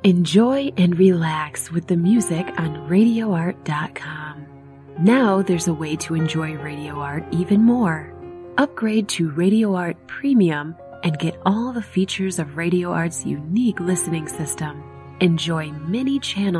Enjoy and relax with the music on RadioArt.com. Now there's a way to enjoy Radio Art even more. Upgrade to Radio Art Premium and get all the features of Radio Art's unique listening system. Enjoy many channels